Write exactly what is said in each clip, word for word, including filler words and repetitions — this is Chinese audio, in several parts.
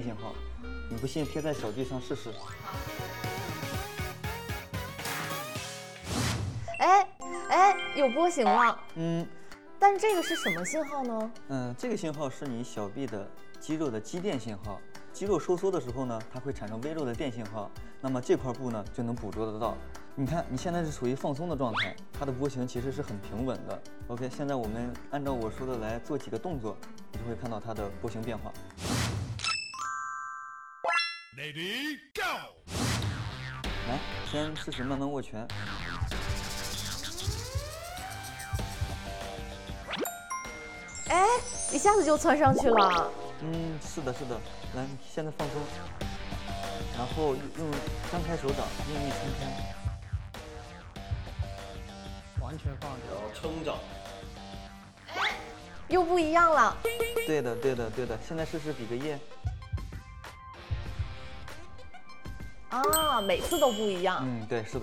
信号。你不信，贴在手臂上试试。 哎哎，有波形了。 嗯， 但这个是什么信号呢？ 嗯，这个信号是你小臂的肌肉的肌电信号。肌肉收缩的时候呢，它会产生微弱的电信号，那么这块布呢就能捕捉得到。你看，你现在是处于放松的状态，它的波形其实是很平稳的。OK， 现在我们按照我说的来做几个动作，你就会看到它的波形变化。Ready go！ 来，先试试慢慢握拳。 哎，一下子就窜上去了。 嗯，是的，是的。来，现在放松，然后用张开手掌，用力撑开。 完全放掉， 撑着。 哎，又不一样了。 对的，对的，对的。现在试试比个耶。 啊，每次都不一样。 嗯，对，是的。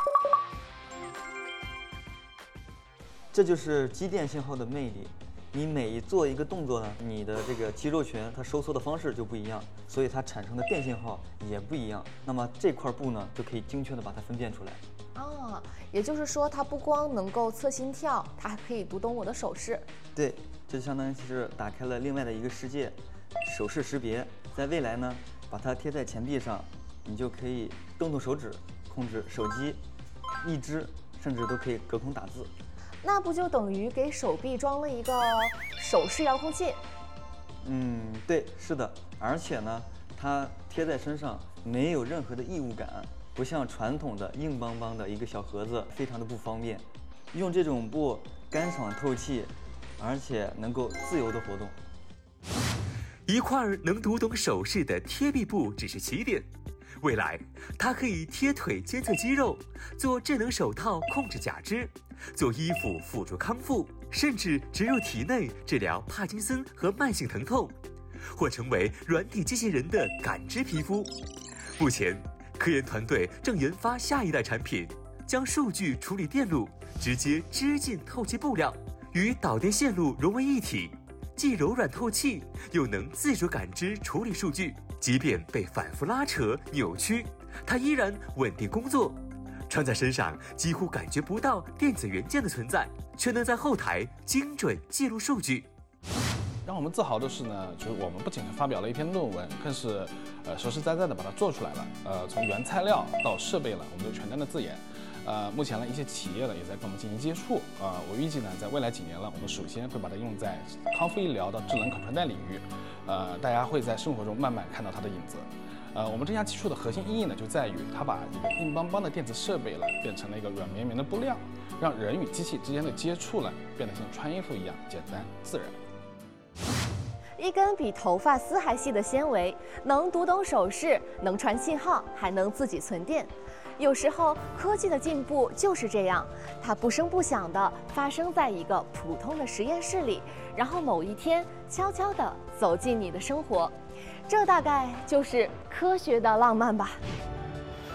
这就是肌电信号的魅力。你每一做一个动作呢，你的这个肌肉群它收缩的方式就不一样，所以它产生的电信号也不一样。那么这块布呢，就可以精确的把它分辨出来。 啊，也就是说，它不光能够测心跳，它还可以读懂我的手势。 对，这就相当于是打开了另外的一个世界，手势识别。在未来呢，把它贴在前臂上，你就可以动动手指，控制手机、一只，甚至都可以隔空打字。 那不就等于给手臂装了一个手势遥控器？ 嗯，对，是的。而且呢，它贴在身上没有任何的异物感，不像传统的硬邦邦的一个小盒子，非常的不方便。用这种布干爽透气，而且能够自由的活动。 一块能读懂手势的贴臂布只是起点。未来，它可以贴腿监测肌肉，做智能手套控制假肢，做衣服辅助康复，甚至植入体内治疗帕金森和慢性疼痛，或成为软体机器人的感知皮肤。目前，科研团队正研发下一代产品，将数据处理电路直接织进透气布料，与导电线路融为一体，既柔软透气，又能自主感知处理数据。即便被反复拉扯、扭曲，它依然稳定工作。穿在身上几乎感觉不到电子元件的存在，却能在后台精准记录数据。 让我们自豪的是呢，就是我们不仅是发表了一篇论文，更是呃实实在在的把它做出来了。呃，从原材料到设备了，我们都全单的自研。呃，目前呢，一些企业呢也在跟我们进行接触。呃，我预计呢，在未来几年了，我们首先会把它用在康复医疗的智能可穿戴领域。呃，大家会在生活中慢慢看到它的影子。呃，我们这项技术的核心意义呢，就在于它把一个硬邦邦的电子设备了，变成了一个软绵绵的布料，让人与机器之间的接触呢，变得像穿衣服一样简单自然。 一根比头发丝还细的纤维，能读懂手势，能传信号，还能自己存电。有时候科技的进步就是这样，它不声不响地发生在一个普通的实验室里，然后某一天悄悄地走进你的生活。这大概就是科学的浪漫吧。